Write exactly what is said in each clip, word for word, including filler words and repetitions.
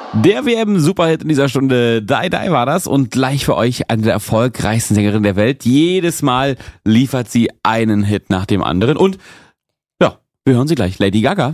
Der W M-Superhit in dieser Stunde, Die Die war das, und gleich für euch eine der erfolgreichsten Sängerinnen der Welt. Jedes Mal liefert sie einen Hit nach dem anderen und ja, wir hören sie gleich, Lady Gaga.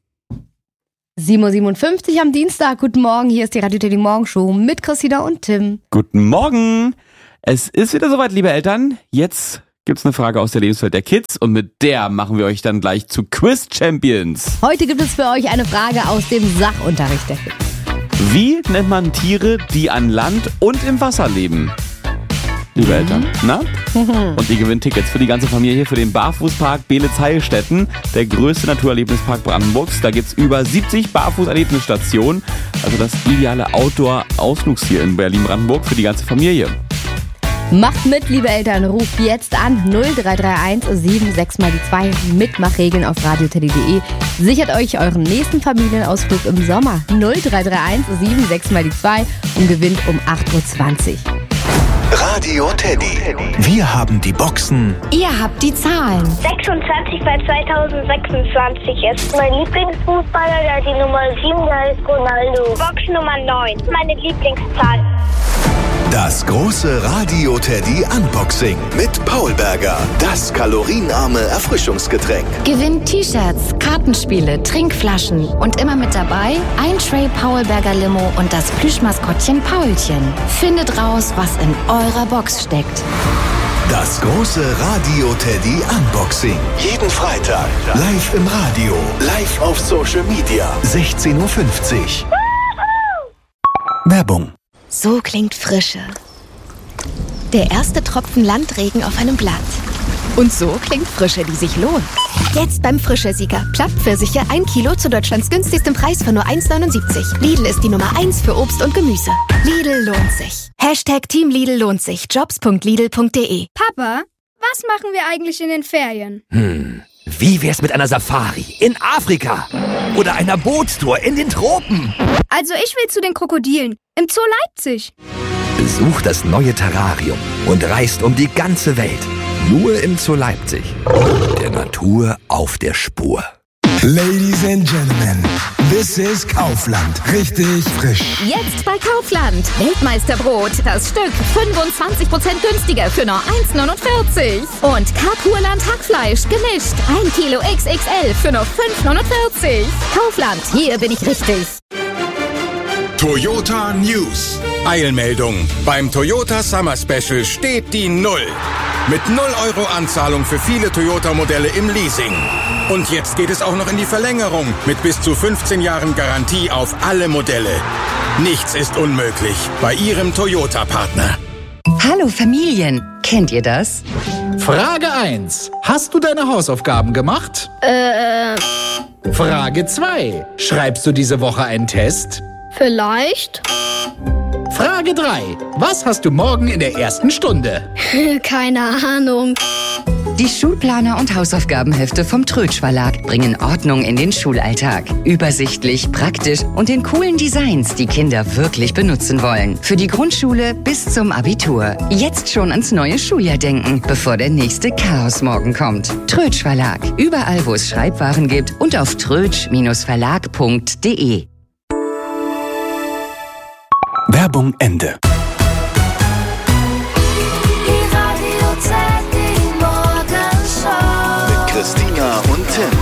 sieben Uhr siebenundfünfzig am Dienstag. Guten Morgen, hier ist die Radio Teddy Morgenshow mit Christina und Tim. Guten Morgen. Es ist wieder soweit, liebe Eltern. Jetzt gibt's eine Frage aus der Lebenswelt der Kids und mit der machen wir euch dann gleich zu Quiz Champions. Heute gibt es für euch eine Frage aus dem Sachunterricht der Kids. Wie nennt man Tiere, die an Land und im Wasser leben? Liebe mhm. Eltern, na? Mhm. Und ihr gewinnt Tickets für die ganze Familie für den Barfußpark Beelitz-Heilstätten, der größte Naturerlebnispark Brandenburgs. Da gibt's über siebzig Barfußerlebnisstationen, also das ideale Outdoor-Ausflugsziel in Berlin-Brandenburg für die ganze Familie. Macht mit, liebe Eltern, ruft jetzt an null drei drei eins sieben sechs mal die zwei. Mitmachregeln auf radioteddy punkt de. Sichert euch euren nächsten Familienausflug im Sommer. null drei drei eins sieben sechs mal die zwei und gewinnt um acht Uhr zwanzig. Radio Teddy. Wir haben die Boxen. Ihr habt die Zahlen. sechsundzwanzig bei zweitausendsechsundzwanzig ist mein Lieblingsfußballer, der die Nummer sieben, der ist Ronaldo. Box Nummer neun, meine Lieblingszahl. Das große Radio Teddy Unboxing mit Paul Berger. Das kalorienarme Erfrischungsgetränk. Gewinnt T-Shirts, Kartenspiele, Trinkflaschen und immer mit dabei ein Tray Paul Berger Limo und das Plüschmaskottchen Paulchen. Findet raus, was in eurer Box steckt. Das große Radio Teddy Unboxing. Jeden Freitag. Live im Radio. Live auf Social Media. sechzehn Uhr fünfzig. Werbung. So klingt Frische. Der erste Tropfen Landregen auf einem Blatt. Und so klingt Frische, die sich lohnt. Jetzt beim Frische-Sieger. Plattpfirsiche ein Kilo zu Deutschlands günstigstem Preis für nur eins neunundsiebzig. Lidl ist die Nummer eins für Obst und Gemüse. Lidl lohnt sich. Hashtag Team Lidl lohnt sich. Jobs punkt lidl punkt de. Papa, was machen wir eigentlich in den Ferien? Hm, wie wär's mit einer Safari in Afrika? Oder einer Bootstour in den Tropen? Also ich will zu den Krokodilen im Zoo Leipzig. Besucht das neue Terrarium und reist um die ganze Welt. Nur im Zoo Leipzig. Der Natur auf der Spur. Ladies and Gentlemen, this is Kaufland. Richtig frisch. Jetzt bei Kaufland. Weltmeisterbrot. Das Stück fünfundzwanzig Prozent günstiger für nur eins neunundvierzig. Und Karpurland Hackfleisch gemischt. ein Kilo X X L für nur fünf neunundvierzig. Kaufland, hier bin ich richtig. Toyota News. Eilmeldung. Beim Toyota Summer Special steht die Null. Mit null Euro Anzahlung für viele Toyota-Modelle im Leasing. Und jetzt geht es auch noch in die Verlängerung mit bis zu fünfzehn Jahren Garantie auf alle Modelle. Nichts ist unmöglich bei Ihrem Toyota-Partner. Hallo Familien, kennt ihr das? Frage eins. Hast du deine Hausaufgaben gemacht? Äh. Frage zwei. Schreibst du diese Woche einen Test? Vielleicht. Frage drei. Was hast du morgen in der ersten Stunde? Keine Ahnung. Die Schulplaner und Hausaufgabenhefte vom Trötsch Verlag bringen Ordnung in den Schulalltag. Übersichtlich, praktisch und in coolen Designs, die Kinder wirklich benutzen wollen. Für die Grundschule bis zum Abitur. Jetzt schon ans neue Schuljahr denken, bevor der nächste Chaosmorgen kommt. Trötsch Verlag. Überall, wo es Schreibwaren gibt und auf trötsch Verlag punkt de. Werbung Ende. Mit Christina und Tim.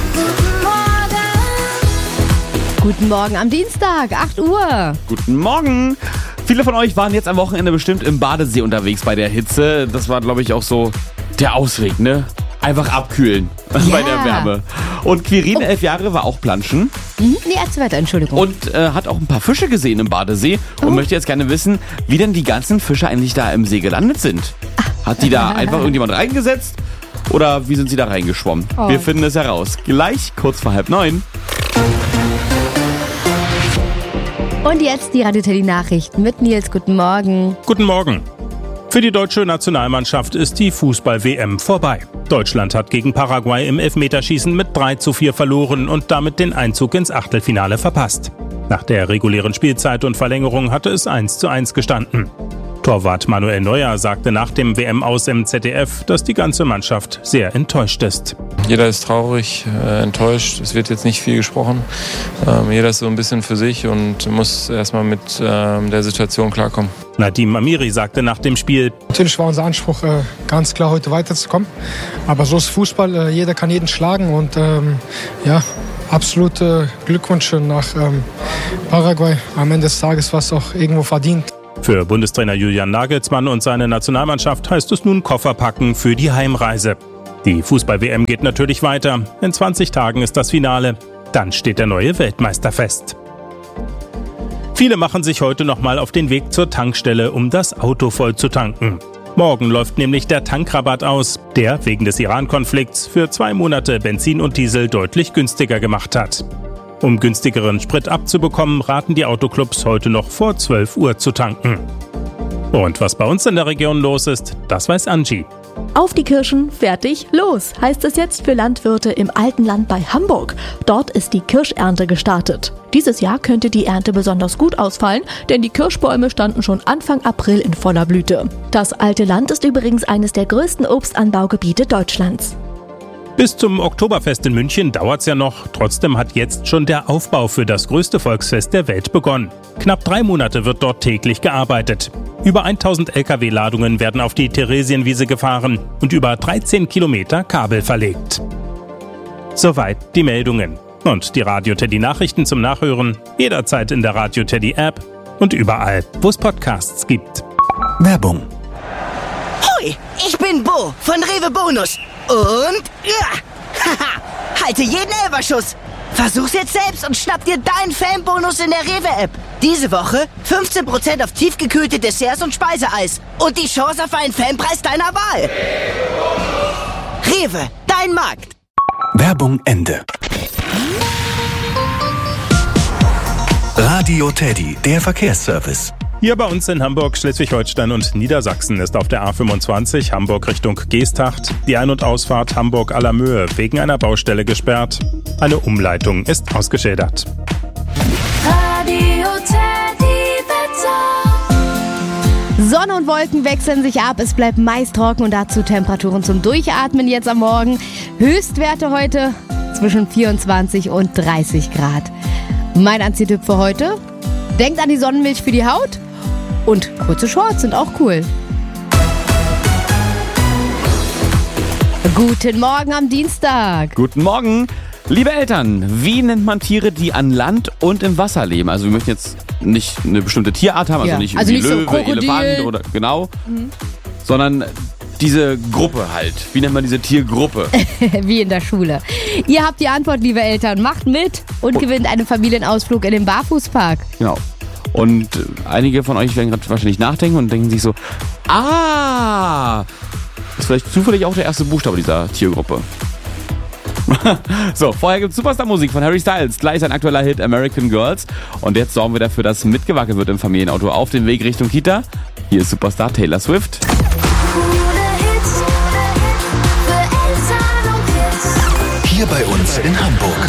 Guten Morgen am Dienstag, acht Uhr. Guten Morgen. Viele von euch waren jetzt am Wochenende bestimmt im Badesee unterwegs bei der Hitze. Das war, glaube ich, auch so der Ausweg, ne? Einfach abkühlen ja. bei der Wärme. Und Quirin, oh. elf Jahre, war auch planschen. Mhm. Nee, erzähl weiter, Entschuldigung. Und äh, hat auch ein paar Fische gesehen im Badesee. Oh. Und möchte jetzt gerne wissen, wie denn die ganzen Fische eigentlich da im See gelandet sind. Hat die da einfach irgendjemand reingesetzt? Oder wie sind sie da reingeschwommen? Oh. Wir finden es heraus. Gleich kurz vor halb neun. Und jetzt die Radio Teddy Nachrichten mit Nils. Guten Morgen. Guten Morgen. Für die deutsche Nationalmannschaft ist die Fußball-W M vorbei. Deutschland hat gegen Paraguay im Elfmeterschießen mit drei zu vier verloren und damit den Einzug ins Achtelfinale verpasst. Nach der regulären Spielzeit und Verlängerung hatte es eins zu eins gestanden. Torwart Manuel Neuer sagte nach dem W M-Aus im Z D F, dass die ganze Mannschaft sehr enttäuscht ist. Jeder ist traurig, äh, enttäuscht. Es wird jetzt nicht viel gesprochen. Ähm, jeder ist so ein bisschen für sich und muss erstmal mit ähm, der Situation klarkommen. Nadim Amiri sagte nach dem Spiel: Natürlich war unser Anspruch, äh, ganz klar heute weiterzukommen. Aber so ist Fußball, äh, jeder kann jeden schlagen und ähm, ja, absolute Glückwünsche nach ähm, Paraguay. Am Ende des Tages war es auch irgendwo verdient. Für Bundestrainer Julian Nagelsmann und seine Nationalmannschaft heißt es nun Koffer packen für die Heimreise. Die Fußball-W M geht natürlich weiter. In zwanzig Tagen ist das Finale. Dann steht der neue Weltmeister fest. Viele machen sich heute nochmal auf den Weg zur Tankstelle, um das Auto voll zu tanken. Morgen läuft nämlich der Tankrabatt aus, der wegen des Iran-Konflikts für zwei Monate Benzin und Diesel deutlich günstiger gemacht hat. Um günstigeren Sprit abzubekommen, raten die Autoclubs heute noch vor zwölf Uhr zu tanken. Und was bei uns in der Region los ist, das weiß Angie. Auf die Kirschen, fertig, los, heißt es jetzt für Landwirte im Altenland bei Hamburg. Dort ist die Kirschernte gestartet. Dieses Jahr könnte die Ernte besonders gut ausfallen, denn die Kirschbäume standen schon Anfang April in voller Blüte. Das alte Land ist übrigens eines der größten Obstanbaugebiete Deutschlands. Bis zum Oktoberfest in München dauert's ja noch. Trotzdem hat jetzt schon der Aufbau für das größte Volksfest der Welt begonnen. Knapp drei Monate wird dort täglich gearbeitet. Über tausend L K W-Ladungen werden auf die Theresienwiese gefahren und über dreizehn Kilometer Kabel verlegt. Soweit die Meldungen. Und die Radio Teddy Nachrichten zum Nachhören jederzeit in der Radio Teddy App und überall, wo es Podcasts gibt. Werbung. Hoi, ich bin Bo von Rewe Bonus. Und ja, haha, halte jeden Elferschuss. Versuch's jetzt selbst und schnapp dir deinen Fanbonus in der Rewe-App. Diese Woche fünfzehn Prozent auf tiefgekühlte Desserts und Speiseeis. Und die Chance auf einen Fanpreis deiner Wahl. Rewe, dein Markt. Werbung Ende. Radio Teddy, der Verkehrsservice. Hier bei uns in Hamburg, Schleswig-Holstein und Niedersachsen ist auf der A fünfundzwanzig Hamburg Richtung Geesthacht die Ein- und Ausfahrt Hamburg-Allermöhe wegen einer Baustelle gesperrt. Eine Umleitung ist ausgeschildert. Radio Teddy Wetter. Sonne und Wolken wechseln sich ab. Es bleibt meist trocken und dazu Temperaturen zum Durchatmen jetzt am Morgen. Höchstwerte heute zwischen vierundzwanzig und dreißig Grad. Mein Anziehtipp für heute: denkt an die Sonnenmilch für die Haut. Und kurze Shorts sind auch cool. Guten Morgen am Dienstag. Guten Morgen. Liebe Eltern, wie nennt man Tiere, die an Land und im Wasser leben? Also wir möchten jetzt nicht eine bestimmte Tierart haben, also Ja. nicht Also irgendwie nicht so Löwe, Krokodil. Elefant oder genau, Mhm. sondern diese Gruppe halt. Wie nennt man diese Tiergruppe? Wie in der Schule. Ihr habt die Antwort, liebe Eltern. Macht mit und gewinnt einen Familienausflug in den Barfußpark. Genau. Und äh, einige von euch werden gerade wahrscheinlich nachdenken und denken sich so, ah, ist vielleicht zufällig auch der erste Buchstabe dieser Tiergruppe. So, vorher gibt es Superstar-Musik von Harry Styles, gleich sein aktueller Hit American Girls. Und jetzt sorgen wir dafür, dass mitgewackelt wird im Familienauto auf dem Weg Richtung Kita. Hier ist Superstar Taylor Swift. Hier bei uns in Hamburg.